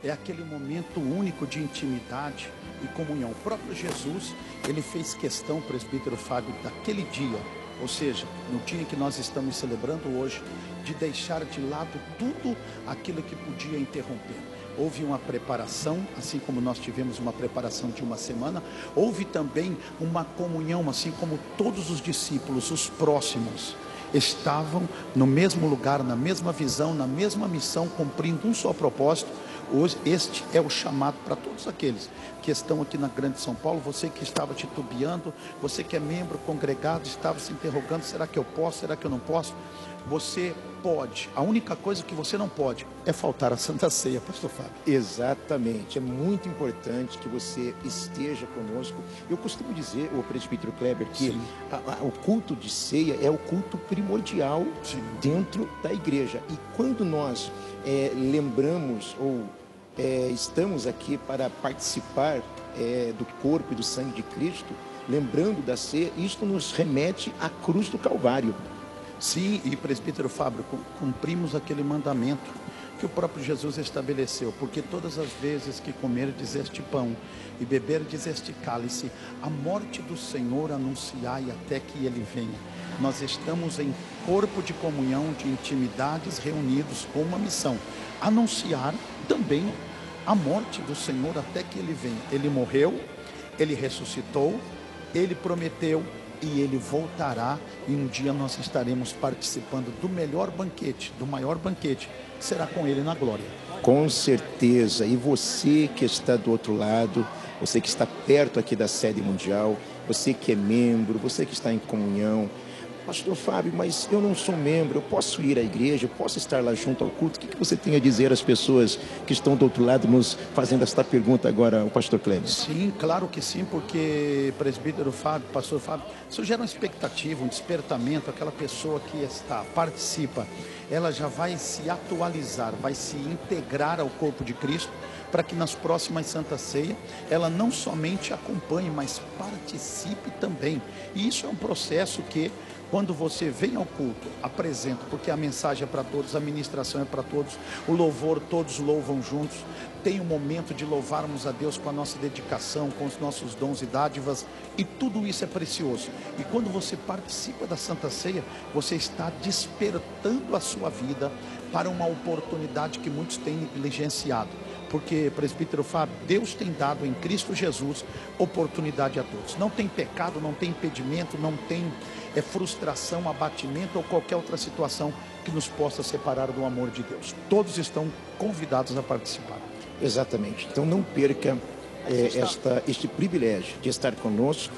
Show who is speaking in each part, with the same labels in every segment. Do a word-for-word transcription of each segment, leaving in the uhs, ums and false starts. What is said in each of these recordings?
Speaker 1: é aquele momento único de intimidade e comunhão. O próprio Jesus, ele fez questão, presbítero Fábio, daquele dia, ou seja, no dia em que nós estamos celebrando hoje, de deixar de lado tudo aquilo que podia interromper. Houve uma preparação, assim como nós tivemos uma preparação de uma semana, houve também uma comunhão, assim como todos os discípulos, os próximos, estavam no mesmo lugar, na mesma visão, na mesma missão, cumprindo um só propósito. Hoje, este é o chamado para todos aqueles que estão aqui na Grande São Paulo. Você que estava titubeando, você que é membro congregado, estava se interrogando, será que eu posso, será que eu não posso? Você pode, a única coisa que você não pode é faltar à Santa Ceia, pastor Fábio.
Speaker 2: Exatamente, é muito importante que você esteja conosco. Eu costumo dizer, o presbítero Kleber, que a, a, o culto de ceia é o culto primordial, sim, dentro da igreja. E quando nós é, lembramos ou é, estamos aqui para participar é, do corpo e do sangue de Cristo, lembrando da ceia, isto nos remete à cruz do Calvário.
Speaker 1: Sim, e presbítero Fábio, cumprimos aquele mandamento que o próprio Jesus estabeleceu, porque todas as vezes que comerdes este pão e beberdes este cálice, a morte do Senhor anunciai até que Ele venha. Nós estamos em corpo de comunhão, de intimidades, reunidos com uma missão, anunciar também a morte do Senhor até que Ele venha. Ele morreu, Ele ressuscitou, Ele prometeu, e Ele voltará, e um dia nós estaremos participando do melhor banquete, do maior banquete, que será com Ele na glória.
Speaker 2: Com certeza, e você que está do outro lado, você que está perto aqui da sede mundial, você que é membro, você que está em comunhão, pastor Fábio, mas eu não sou membro, eu posso ir à igreja, eu posso estar lá junto ao culto. O que você tem a dizer às pessoas que estão do outro lado nos fazendo esta pergunta agora, o pastor Kleber?
Speaker 1: Sim, claro que sim, porque presbítero Fábio, pastor Fábio, isso gera uma expectativa, um despertamento. Aquela pessoa que está, participa, ela já vai se atualizar, vai se integrar ao corpo de Cristo, para que nas próximas Santa Ceia, ela não somente acompanhe, mas participe também. E isso é um processo que, quando você vem ao culto, apresenta, porque a mensagem é para todos, a ministração é para todos, o louvor, todos louvam juntos, tem um momento de louvarmos a Deus com a nossa dedicação, com os nossos dons e dádivas, e tudo isso é precioso. E quando você participa da Santa Ceia, você está despertando a sua vida para uma oportunidade que muitos têm negligenciado. Porque, presbítero Fábio, Deus tem dado em Cristo Jesus oportunidade a todos. Não tem pecado, não tem impedimento, não tem é, frustração, abatimento ou qualquer outra situação que nos possa separar do amor de Deus. Todos estão convidados a participar.
Speaker 2: Exatamente. Então não perca é, esta, este privilégio de estar conosco.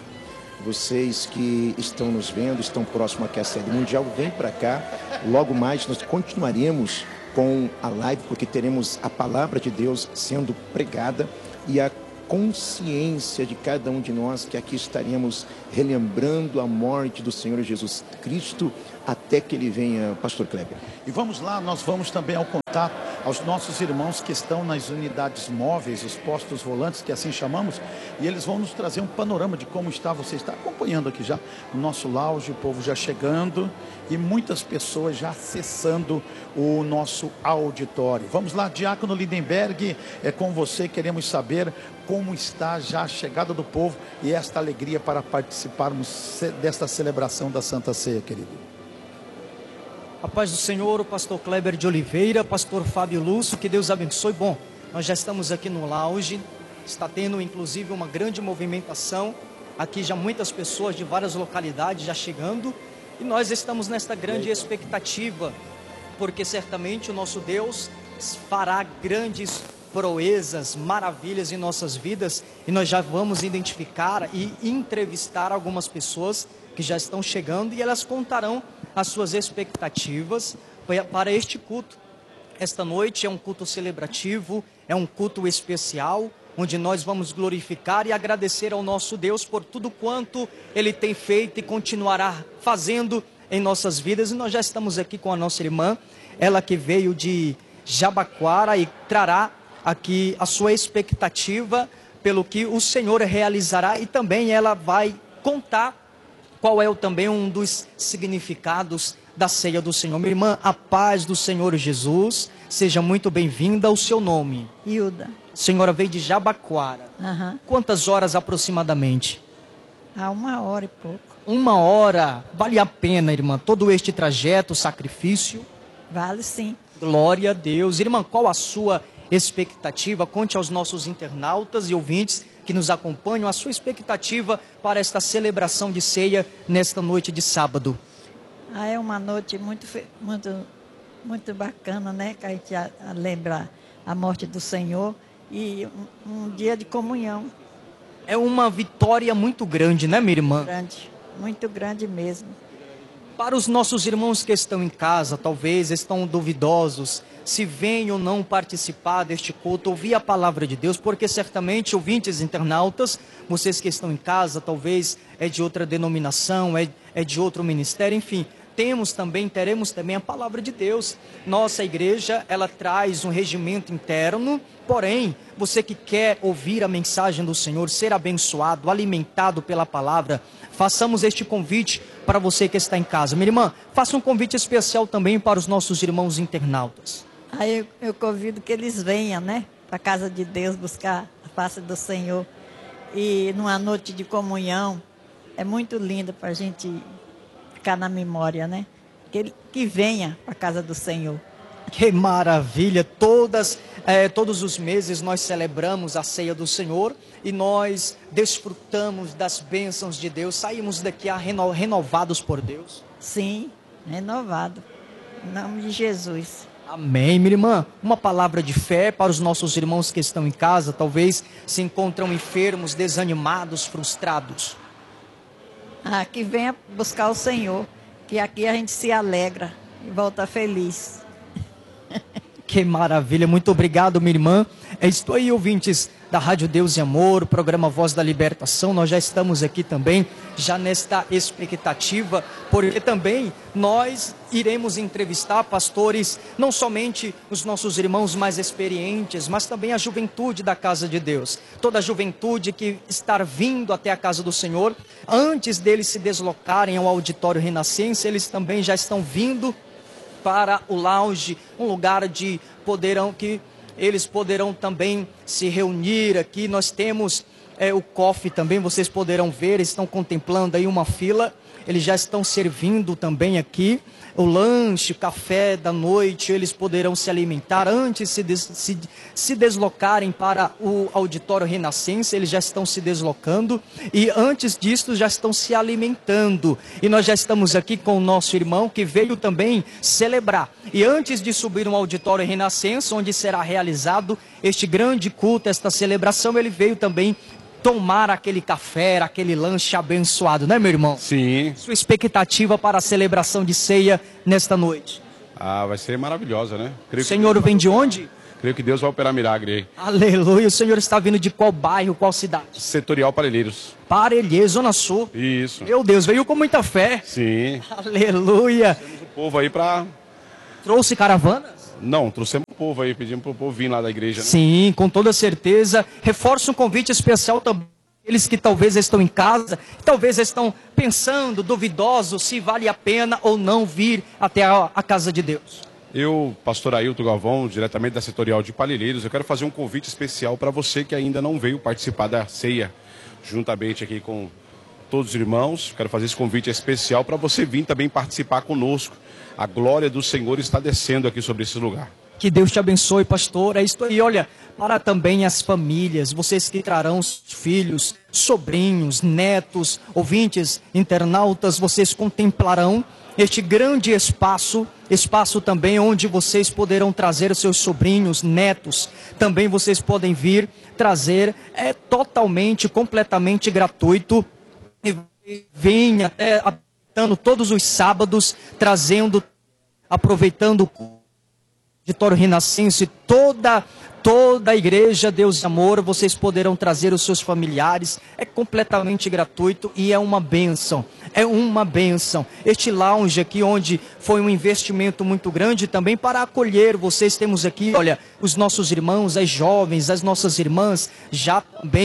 Speaker 2: Vocês que estão nos vendo, estão próximos aqui à sede mundial, vem para cá. Logo mais nós continuaremos com a live, porque teremos a palavra de Deus sendo pregada e a consciência de cada um de nós que aqui estaremos relembrando a morte do Senhor Jesus Cristo até que Ele venha, pastor Kleber.
Speaker 1: E vamos lá, nós vamos também ao contato aos nossos irmãos que estão nas unidades móveis, os postos volantes, que assim chamamos, e eles vão nos trazer um panorama de como está. Você está acompanhando aqui já o nosso lounge, o povo já chegando e muitas pessoas já acessando o nosso auditório. Vamos lá, Diácono Lindenberg, é com você, queremos saber como está já a chegada do povo e esta alegria para participarmos desta celebração da Santa Ceia, querido.
Speaker 3: A paz do Senhor, o pastor Kleber de Oliveira, pastor Fábio Lúcio, que Deus abençoe. Bom, nós já estamos aqui no lounge, está tendo inclusive uma grande movimentação, aqui já muitas pessoas de várias localidades já chegando, e nós estamos nesta grande expectativa, porque certamente o nosso Deus fará grandes proezas, maravilhas em nossas vidas, e nós já vamos identificar e entrevistar algumas pessoas que já estão chegando, e elas contarão as suas expectativas para este culto. Esta noite é um culto celebrativo, é um culto especial, onde nós vamos glorificar e agradecer ao nosso Deus por tudo quanto Ele tem feito e continuará fazendo em nossas vidas. E nós já estamos aqui com a nossa irmã, ela que veio de Jabaquara e trará aqui a sua expectativa pelo que o Senhor realizará, e também ela vai contar qual é também um dos significados da ceia do Senhor. Minha irmã, a paz do Senhor Jesus. Seja muito bem-vinda. O seu nome?
Speaker 4: Hilda.
Speaker 3: A senhora veio de Jabaquara.
Speaker 4: Aham.
Speaker 3: Quantas horas aproximadamente?
Speaker 4: Há uma hora e pouco.
Speaker 3: Uma hora. Vale a pena, irmã, todo este trajeto, sacrifício?
Speaker 4: Vale sim.
Speaker 3: Glória a Deus. Irmã, qual a sua expectativa? Conte aos nossos internautas e ouvintes que nos acompanham a sua expectativa para esta celebração de ceia nesta noite de sábado.
Speaker 4: Ah, é uma noite muito, fe- muito, muito bacana, né? Que a gente a- a lembra a morte do Senhor e um, um dia de comunhão
Speaker 3: É uma vitória muito grande, né, minha irmã?
Speaker 4: grande, muito grande mesmo.
Speaker 3: Para os nossos irmãos que estão em casa, talvez estão duvidosos se vêm ou não participar deste culto, ouvir a palavra de Deus, porque certamente, ouvintes internautas, vocês que estão em casa, talvez é de outra denominação, é, é de outro ministério, enfim, temos também, teremos também a palavra de Deus. Nossa igreja, ela traz um regimento interno, porém, você que quer ouvir a mensagem do Senhor, ser abençoado, alimentado pela palavra, façamos este convite para você que está em casa. Minha irmã, faça um convite especial também para os nossos irmãos internautas.
Speaker 4: Aí eu, eu convido que eles venham, né? Para a casa de Deus buscar a face do Senhor. E numa noite de comunhão, é muito linda para a gente ficar na memória, né? Que, ele- que venha para a casa do Senhor.
Speaker 3: Que maravilha! Todas, eh, todos os meses nós celebramos a ceia do Senhor e nós desfrutamos das bênçãos de Deus, saímos daqui a reno- renovados por Deus.
Speaker 4: Sim, renovado. Em nome de Jesus.
Speaker 3: Amém, minha irmã. Uma palavra de fé para os nossos irmãos que estão em casa, talvez se encontram enfermos, desanimados, frustrados.
Speaker 4: Ah, que venha buscar o Senhor, que aqui a gente se alegra e volta feliz.
Speaker 3: Que maravilha, muito obrigado, minha irmã. É isto aí, ouvintes da Rádio Deus e Amor, o programa Voz da Libertação. Nós já estamos aqui também, já nesta expectativa, porque também nós iremos entrevistar pastores, não somente os nossos irmãos mais experientes, mas também a juventude da casa de Deus. Toda a juventude que está vindo até a casa do Senhor, antes deles se deslocarem ao auditório Renascença, eles também já estão vindo para o lounge, um lugar de poderão que eles poderão também se reunir aqui. Nós temos é, o coffee também, vocês poderão ver, estão contemplando aí uma fila, eles já estão servindo também aqui o lanche, o café da noite, eles poderão se alimentar antes de se, des se, se deslocarem para o auditório Renascença, eles já estão se deslocando e antes disso já estão se alimentando. E nós já estamos aqui com o nosso irmão que veio também celebrar. E antes de subir no auditório Renascença, onde será realizado este grande culto, esta celebração, ele veio também tomar aquele café, aquele lanche abençoado, né, meu irmão?
Speaker 5: Sim.
Speaker 3: Sua expectativa para a celebração de ceia nesta noite?
Speaker 5: Ah, vai ser maravilhosa, né?
Speaker 3: O
Speaker 5: Creio
Speaker 3: senhor vem de onde?
Speaker 5: Creio que Deus vai operar milagre aí.
Speaker 3: Aleluia. O senhor está vindo de qual bairro, qual cidade?
Speaker 5: Setorial Parelheiros.
Speaker 3: Parelheiros, Zona Sul.
Speaker 5: Isso.
Speaker 3: Meu Deus, veio com muita fé.
Speaker 5: Sim.
Speaker 3: Aleluia.
Speaker 5: O povo aí pra...
Speaker 3: Trouxe caravana?
Speaker 5: Não, trouxemos o povo aí, pedimos pro povo vir lá da igreja, né?
Speaker 3: Sim, com toda certeza. Reforço um convite especial também. Eles que talvez estão em casa, talvez estão pensando, duvidosos, se vale a pena ou não vir até a, a casa de Deus.
Speaker 5: Eu, pastor Ailton Galvão, diretamente da Setorial de Parelheiros, eu quero fazer um convite especial para você que ainda não veio participar da ceia, juntamente aqui com todos os irmãos. Quero fazer esse convite especial para você vir também participar conosco. A glória do Senhor está descendo aqui sobre esse lugar.
Speaker 3: Que Deus te abençoe, pastor. É isto aí, olha, para também as famílias, vocês que trarão filhos, sobrinhos, netos, ouvintes, internautas, vocês contemplarão este grande espaço, espaço também onde vocês poderão trazer os seus sobrinhos, netos, também vocês podem vir trazer, é totalmente, completamente gratuito, e vem até aproveitando todos os sábados, trazendo, aproveitando o auditório Renascença, toda toda a igreja Deus e Amor, vocês poderão trazer os seus familiares, é completamente gratuito e é uma bênção, é uma bênção. Este lounge aqui, onde foi um investimento muito grande também para acolher vocês, temos aqui, olha, os nossos irmãos, as jovens, as nossas irmãs, já também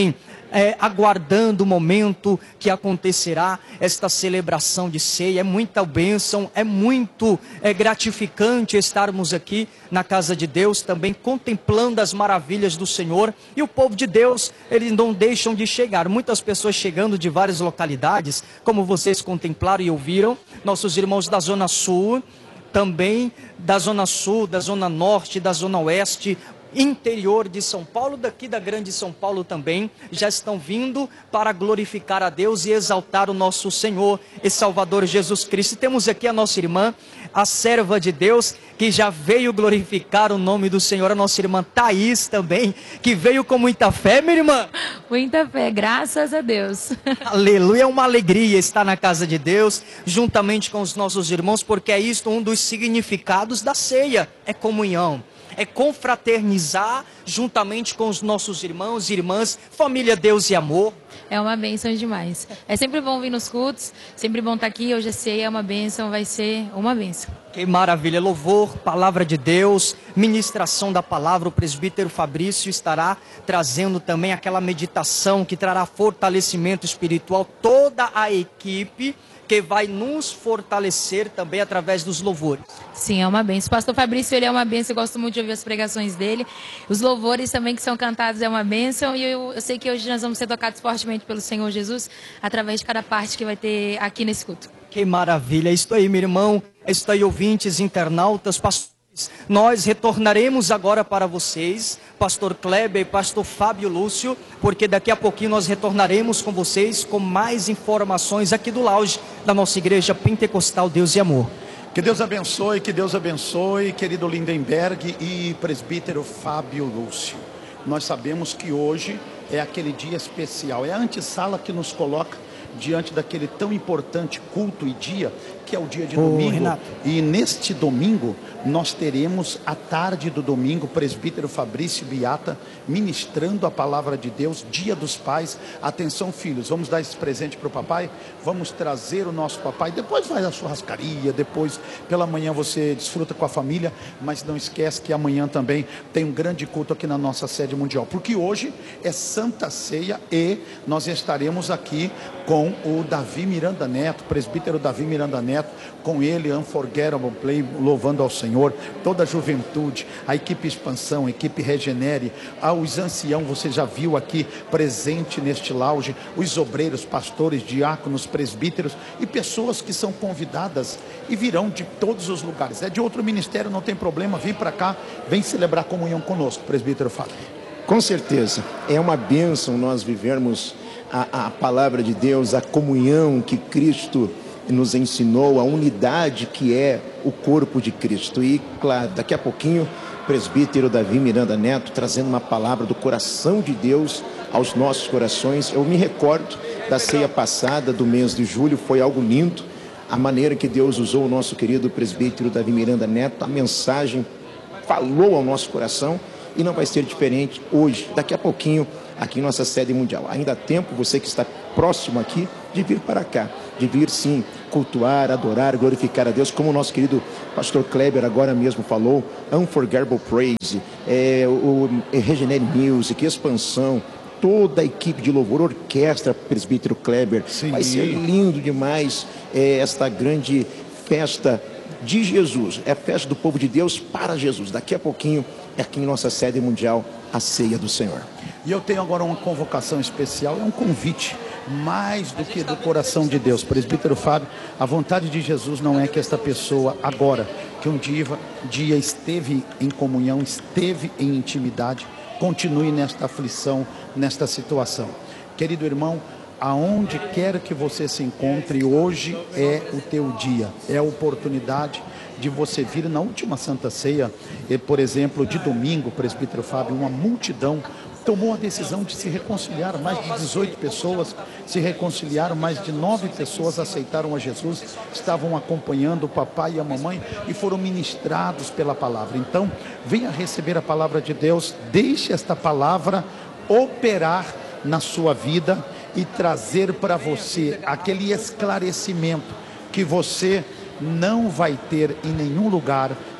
Speaker 3: é, aguardando o momento que acontecerá esta celebração de ceia. É muita bênção, é muito é, gratificante estarmos aqui na casa de Deus, também contemplando as maravilhas do Senhor. E o povo de Deus, eles não deixam de chegar. Muitas pessoas chegando de várias localidades, como vocês contemplaram e ouviram, nossos irmãos da Zona Sul, também da Zona Sul, da Zona Norte, da Zona Oeste, interior de São Paulo, daqui da Grande São Paulo também, já estão vindo para glorificar a Deus e exaltar o nosso Senhor e Salvador Jesus Cristo. E temos aqui a nossa irmã, a serva de Deus, que já veio glorificar o nome do Senhor, a nossa irmã Thaís também, que veio com muita fé, minha irmã.
Speaker 6: Muita fé, graças a Deus.
Speaker 3: Aleluia, é uma alegria estar na casa de Deus, juntamente com os nossos irmãos, porque é isto um dos significados da ceia, é comunhão. É confraternizar juntamente com os nossos irmãos e irmãs, família, Deus e amor.
Speaker 6: É uma bênção demais. É sempre bom vir nos cultos, sempre bom estar aqui. Hoje a ceia é uma bênção, vai ser uma bênção.
Speaker 3: Que maravilha, louvor, palavra de Deus, ministração da palavra. O presbítero Fabrício estará trazendo também aquela meditação que trará fortalecimento espiritual. Toda a equipe que vai nos fortalecer também através dos louvores.
Speaker 6: Sim, é uma bênção. O pastor Fabrício, ele é uma bênção, eu gosto muito de ouvir as pregações dele. Os louvores também que são cantados é uma bênção, e eu, eu sei que hoje nós vamos ser tocados fortemente pelo Senhor Jesus, através de cada parte que vai ter aqui nesse culto.
Speaker 3: Que maravilha, é isso aí, meu irmão, é isso aí, ouvintes, internautas, pastores. Nós retornaremos agora para vocês, pastor Kleber e pastor Fábio Lúcio, porque daqui a pouquinho nós retornaremos com vocês com mais informações aqui do lounge da nossa igreja Pentecostal Deus e Amor.
Speaker 1: Que Deus abençoe, que Deus abençoe, querido Lindenberg e presbítero Fábio Lúcio. Nós sabemos que hoje é aquele dia especial, é a antessala que nos coloca diante daquele tão importante culto e dia, que é o dia de
Speaker 3: Ô,
Speaker 1: domingo.
Speaker 3: Renato.
Speaker 1: E neste domingo, nós teremos a tarde do domingo, presbítero Fabrício Biata, ministrando a palavra de Deus, dia dos pais. Atenção, filhos, vamos dar esse presente para o papai, vamos trazer o nosso papai, depois vai à churrascaria, depois pela manhã você desfruta com a família, mas não esquece que amanhã também tem um grande culto aqui na nossa sede mundial, porque hoje é Santa Ceia e nós estaremos aqui com o Davi Miranda Neto, presbítero Davi Miranda Neto, com ele, Unforgettable Play, louvando ao Senhor, toda a juventude, a equipe Expansão, a equipe Regenere, os anciãos, você já viu aqui presente neste lounge, os obreiros, pastores, diáconos, presbíteros e pessoas que são convidadas e virão de todos os lugares. É de outro ministério, não tem problema, vem para cá, vem celebrar comunhão conosco, presbítero Fábio.
Speaker 2: Com certeza, é uma bênção nós vivermos a, a palavra de Deus, a comunhão que Cristo nos ensinou, a unidade que é o corpo de Cristo. E, claro, daqui a pouquinho, o presbítero Davi Miranda Neto trazendo uma palavra do coração de Deus aos nossos corações. Eu me recordo da ceia passada do mês de julho, foi algo lindo, a maneira que Deus usou o nosso querido presbítero Davi Miranda Neto, a mensagem falou ao nosso coração e não vai ser diferente hoje, daqui a pouquinho, aqui em nossa sede mundial. Ainda há tempo, você que está próximo aqui, de vir para cá, de vir sim, cultuar, adorar, glorificar a Deus, como o nosso querido pastor Kleber agora mesmo falou, Unforgettable Praise, é, o é, Regenere Music, Expansão, toda a equipe de louvor, orquestra, presbítero Kleber,
Speaker 1: sim.
Speaker 2: Vai ser lindo demais é, esta grande festa de Jesus, é a festa do povo de Deus para Jesus. Daqui a pouquinho, aqui em nossa sede mundial, a ceia do Senhor.
Speaker 1: E eu tenho agora uma convocação especial, é um convite, mais do que do coração de Deus. Presbítero Fábio, a vontade de Jesus não é que esta pessoa agora, que um dia, dia esteve em comunhão, esteve em intimidade, continue nesta aflição, nesta situação. Querido irmão, aonde quer que você se encontre, hoje é o teu dia, é a oportunidade de você vir na última Santa Ceia, e, por exemplo, de domingo, presbítero Fábio, uma multidão tomou a decisão de se reconciliar, mais de dezoito pessoas se reconciliaram, mais de nove pessoas aceitaram a Jesus, estavam acompanhando o papai e a mamãe e foram ministrados pela palavra. Então, venha receber a palavra de Deus, deixe esta palavra operar na sua vida e trazer para você aquele esclarecimento que você não vai ter em nenhum lugar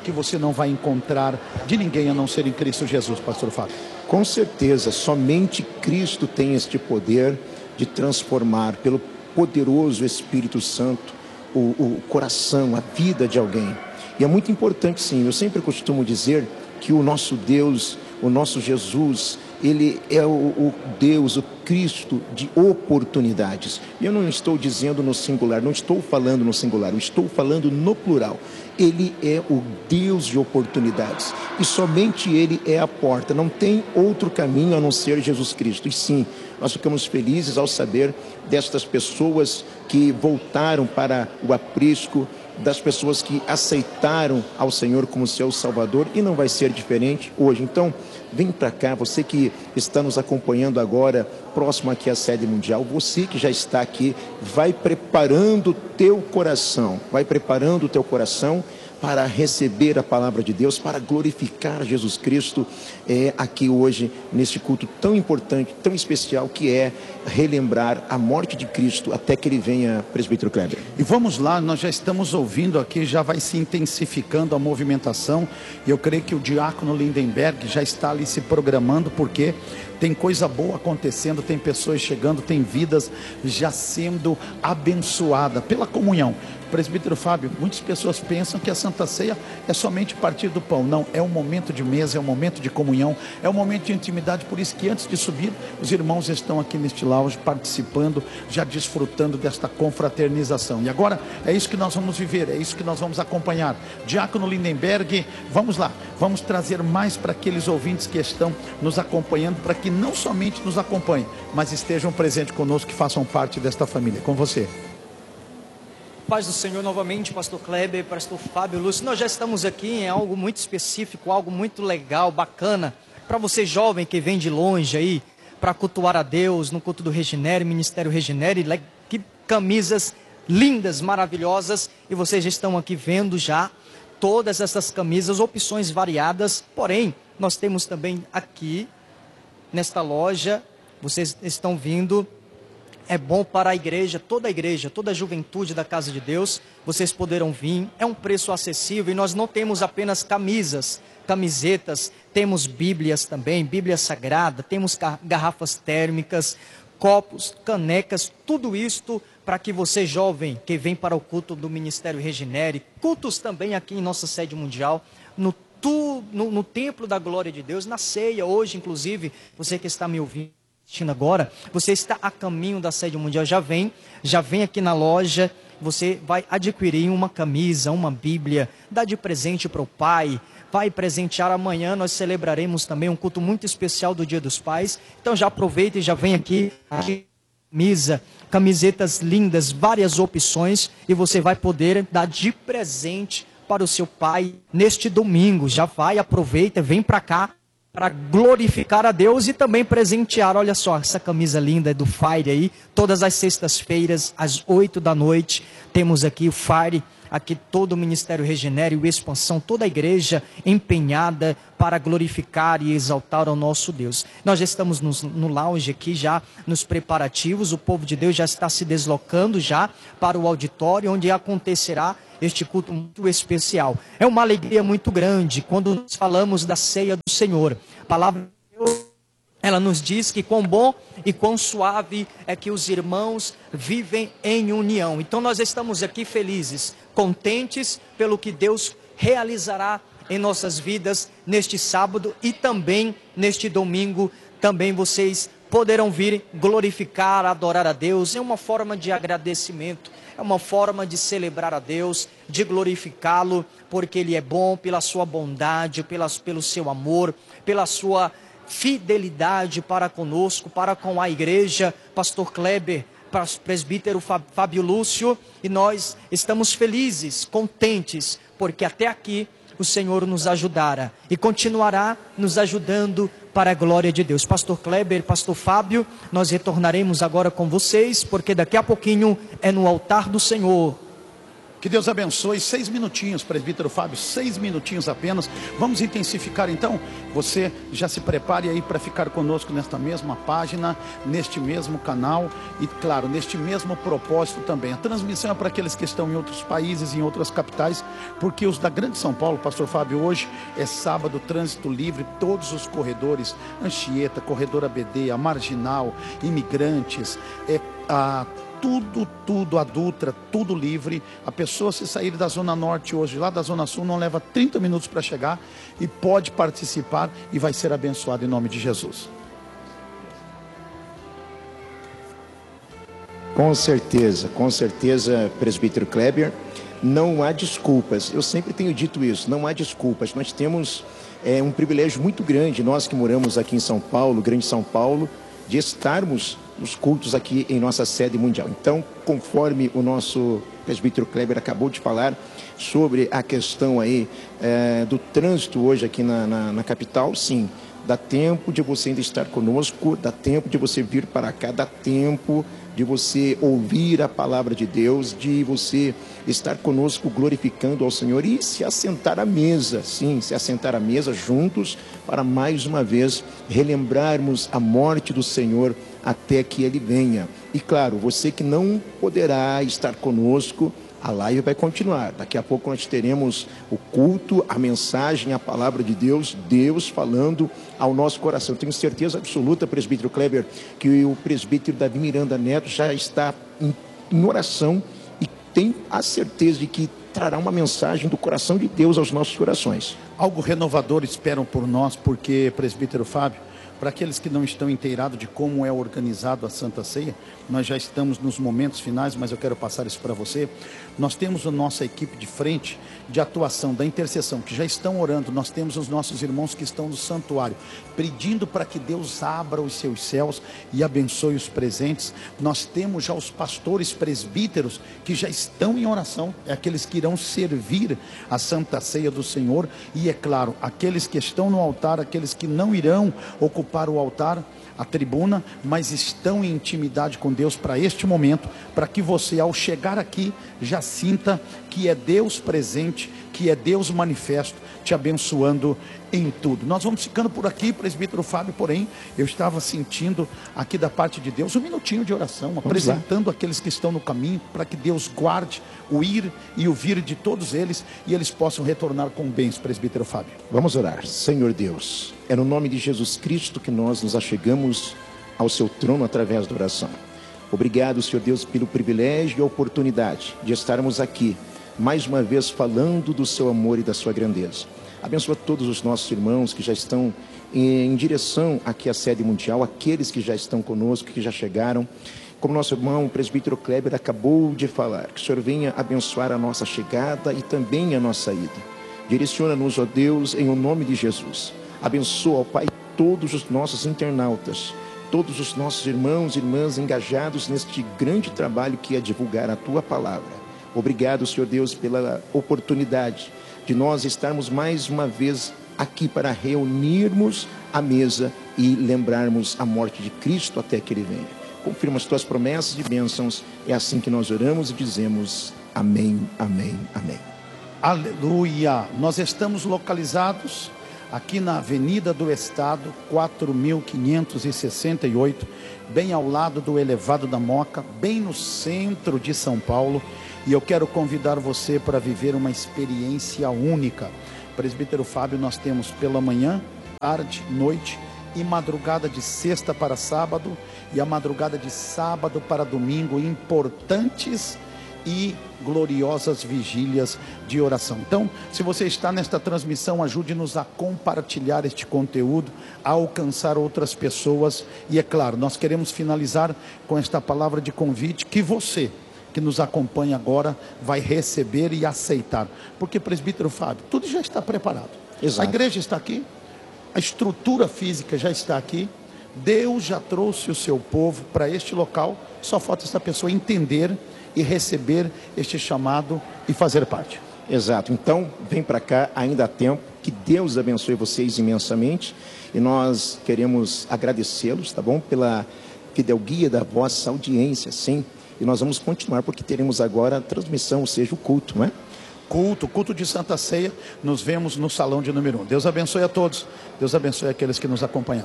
Speaker 1: que você não vai encontrar de ninguém a não ser em Cristo Jesus, pastor Fábio.
Speaker 2: Com certeza, somente Cristo tem este poder de transformar, pelo poderoso Espírito Santo, o, o coração, a vida de alguém. E é muito importante, sim, eu sempre costumo dizer que o nosso Deus, o nosso Jesus, Ele é o, o Deus, o Cristo de oportunidades. E eu não estou dizendo no singular, não estou falando no singular, eu estou falando no plural. Ele é o Deus de oportunidades. E somente Ele é a porta. Não tem outro caminho a não ser Jesus Cristo. E sim, nós ficamos felizes ao saber destas pessoas que voltaram para o aprisco, das pessoas que aceitaram ao Senhor como seu Salvador, e não vai ser diferente hoje. Então, vem para cá, você que está nos acompanhando agora, próximo aqui à sede mundial, você que já está aqui, vai preparando o teu coração, vai preparando o teu coração para receber a palavra de Deus, para glorificar Jesus Cristo é, aqui hoje, neste culto tão importante, tão especial, que é relembrar a morte de Cristo até que Ele venha, presbítero Kleber.
Speaker 1: E vamos lá, nós já estamos ouvindo aqui, já vai se intensificando a movimentação, e eu creio que o diácono Lindenberg já está ali se programando, porque tem coisa boa acontecendo, tem pessoas chegando, tem vidas já sendo abençoadas pela comunhão. Presbítero Fábio, muitas pessoas pensam que a Santa Ceia é somente partir do pão. Não, é um momento de mesa, é um momento de comunhão, é um momento de intimidade. Por isso que antes de subir, os irmãos estão aqui neste lounge participando, já desfrutando desta confraternização. E agora é isso que nós vamos viver, é isso que nós vamos acompanhar. Diácono Lindenberg, vamos lá, vamos trazer mais para aqueles ouvintes que estão nos acompanhando, para que não somente nos acompanhem, mas estejam presentes conosco, que façam parte desta família. Com você.
Speaker 3: Paz do Senhor novamente, pastor Kleber, pastor Fábio Lúcio. Nós já estamos aqui em algo muito específico, algo muito legal, bacana, para você jovem que vem de longe aí, para cultuar a Deus no culto do Regenere, Ministério Regenere. Que camisas lindas, maravilhosas, e vocês já estão aqui vendo já todas essas camisas, opções variadas. Porém, nós temos também aqui nesta loja, vocês estão vindo, é bom para a igreja, toda a igreja, toda a juventude da casa de Deus, vocês poderão vir, é um preço acessível, e nós não temos apenas camisas, camisetas, temos bíblias também, bíblia sagrada, temos garrafas térmicas, copos, canecas, tudo isto para que você jovem que vem para o culto do Ministério Regenere, cultos também aqui em nossa sede mundial, no, tu, no, no templo da glória de Deus, na ceia hoje inclusive, você que está me ouvindo agora, você está a caminho da sede mundial, já vem, já vem aqui na loja, você vai adquirir uma camisa, uma bíblia, dá de presente para o pai, vai presentear. Amanhã nós celebraremos também um culto muito especial do Dia dos Pais, então já aproveita e já vem aqui, aqui camisa, camisetas lindas, várias opções, e você vai poder dar de presente para o seu pai neste domingo. Já vai, aproveita, vem para cá, para glorificar a Deus e também presentear. Olha só, essa camisa linda é do Fire aí, todas as sextas-feiras, às oito da noite, temos aqui o Fire, aqui todo o Ministério Regenere, o Expansão, toda a igreja empenhada para glorificar e exaltar ao nosso Deus. Nós já estamos no, no lounge aqui, já nos preparativos, o povo de Deus já está se deslocando já para o auditório, onde acontecerá este culto muito especial. É uma alegria muito grande quando nós falamos da ceia do Senhor. A palavra de Deus, ela nos diz que quão bom e quão suave é que os irmãos vivem em união. Então nós estamos aqui felizes, contentes pelo que Deus realizará em nossas vidas neste sábado e também neste domingo. Também vocês poderão vir glorificar, adorar a Deus. É uma forma de agradecimento, é uma forma de celebrar a Deus, de glorificá-lo, porque Ele é bom, pela sua bondade, pela, pelo seu amor, pela sua fidelidade para conosco, para com a igreja. Pastor Kleber, presbítero Fábio Lúcio, e nós estamos felizes, contentes, porque até aqui o Senhor nos ajudara e continuará nos ajudando para a glória de Deus. Pastor Kleber, pastor Fábio, nós retornaremos agora com vocês, porque daqui a pouquinho é no altar do Senhor
Speaker 1: Que Deus abençoe. Seis minutinhos, presbítero Fábio, seis minutinhos apenas. Vamos intensificar então. Você já se prepare aí para ficar conosco nesta mesma página, neste mesmo canal e, claro, neste mesmo propósito também. A transmissão é para aqueles que estão em outros países, em outras capitais, porque os da Grande São Paulo, pastor Fábio, hoje é sábado, trânsito livre, todos os corredores, Anchieta, Corredor A B D, a Marginal, Imigrantes, é a... Tudo, tudo, a Dutra, tudo livre. A pessoa, se sair da Zona Norte hoje, lá da Zona Sul, não leva trinta minutos para chegar e pode participar e vai ser abençoado em nome de Jesus.
Speaker 2: Com certeza, com certeza, presbítero Kleber, não há desculpas. Eu sempre tenho dito isso, não há desculpas. Nós temos é, um privilégio muito grande, nós que moramos aqui em São Paulo, Grande São Paulo, de estarmos nos cultos aqui em nossa sede mundial. Então, conforme o nosso presbítero Kleber acabou de falar sobre a questão aí é, do trânsito hoje aqui na, na, na capital, sim, dá tempo de você ainda estar conosco, dá tempo de você vir para cá, dá tempo de você ouvir a palavra de Deus, de você estar conosco glorificando ao Senhor e se assentar à mesa, sim, se assentar à mesa juntos para mais uma vez relembrarmos a morte do Senhor até que Ele venha. E claro, você que não poderá estar conosco, a live vai continuar. Daqui a pouco nós teremos o culto, a mensagem, a palavra de Deus, Deus falando ao nosso coração. Tenho certeza absoluta, presbítero Kleber, que o presbítero Davi Miranda Neto já está em, em oração e tem a certeza de que trará uma mensagem do coração de Deus aos nossos corações.
Speaker 1: Algo renovador esperam por nós, porque, presbítero Fábio, para aqueles que não estão inteirados de como é organizado a Santa Ceia, nós já estamos nos momentos finais, mas eu quero passar isso para você. Nós temos a nossa equipe de frente, de atuação, da intercessão, que já estão orando. Nós temos os nossos irmãos que estão no santuário, pedindo para que Deus abra os seus céus e abençoe os presentes. Nós temos já os pastores presbíteros que já estão em oração, é aqueles que irão servir a Santa Ceia do Senhor. E é claro, aqueles que estão no altar, aqueles que não irão ocupar o altar, a tribuna, mas estão em intimidade com Deus para este momento, para que você, ao chegar aqui, já sinta que é Deus presente, que é Deus manifesto, te abençoando em tudo. Nós vamos ficando por aqui, presbítero Fábio, porém, eu estava sentindo aqui da parte de Deus um minutinho de oração, vamos apresentando lá aqueles que estão no caminho, para que Deus guarde o ir e o vir de todos eles, e eles possam retornar com bens, presbítero Fábio.
Speaker 2: Vamos orar. Senhor Deus, é no nome de Jesus Cristo que nós nos achegamos ao seu trono através da oração. Obrigado, Senhor Deus, pelo privilégio e a oportunidade de estarmos aqui, mais uma vez falando do seu amor e da sua grandeza. Abençoa todos os nossos irmãos que já estão em direção aqui à sede mundial, aqueles que já estão conosco, que já chegaram. Como nosso irmão, o presbítero Kleber, acabou de falar, que o Senhor venha abençoar a nossa chegada e também a nossa ida. Direciona-nos, ó Deus, em o nome de Jesus. Abençoa, ó Pai, todos os nossos internautas, todos os nossos irmãos e irmãs engajados neste grande trabalho que é divulgar a Tua Palavra. Obrigado, Senhor Deus, pela oportunidade de nós estarmos mais uma vez aqui para reunirmos a mesa e lembrarmos a morte de Cristo até que Ele venha. Confirma as Tuas promessas e bênçãos. É assim que nós oramos e dizemos amém, amém, amém.
Speaker 1: Aleluia! Nós estamos localizados aqui na Avenida do Estado, quatro mil quinhentos e sessenta e oito, bem ao lado do Elevado da Moca, bem no centro de São Paulo. E eu quero convidar você para viver uma experiência única. Presbítero Fábio, nós temos pela manhã, tarde, noite e madrugada de sexta para sábado e a madrugada de sábado para domingo, importantes e gloriosas vigílias de oração. Então, se você está nesta transmissão, ajude-nos a compartilhar este conteúdo, a alcançar outras pessoas. E é claro, nós queremos finalizar com esta palavra de convite que você que nos acompanha agora vai receber e aceitar. Porque, presbítero Fábio, tudo já está preparado.
Speaker 2: Exato.
Speaker 1: A igreja está aqui, a estrutura física já está aqui, Deus já trouxe o seu povo para este local, só falta essa pessoa entender e receber este chamado e fazer parte.
Speaker 2: Exato. Então, vem para cá, ainda há tempo. Que Deus abençoe vocês imensamente. E nós queremos agradecê-los, tá bom? Pela fidelguia da vossa audiência, sim. e nós vamos continuar porque teremos agora a transmissão, ou seja, o culto, não é?
Speaker 1: Culto, culto de Santa Ceia, nos vemos no salão de número um. Deus abençoe a todos, Deus abençoe aqueles que nos acompanharam.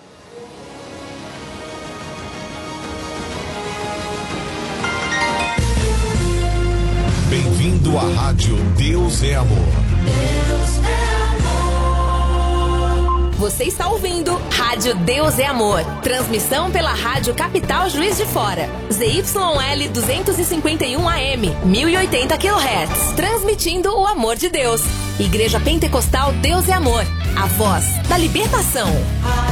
Speaker 7: Bem-vindo à Rádio Deus é Amor.
Speaker 8: Deus é amor. Você está ouvindo Rádio Deus é Amor. Transmissão pela Rádio Capital Juiz de Fora. Z Y L duzentos e cinquenta e um A M, mil e oitenta quilohertz. Transmitindo o amor de Deus. Igreja Pentecostal Deus é Amor. A voz da libertação.